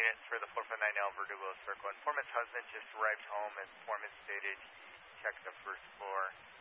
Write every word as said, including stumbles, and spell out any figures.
unit for the four five nine L Verdugo Circle. Informant's husband just arrived home and informant stated he checked the first floor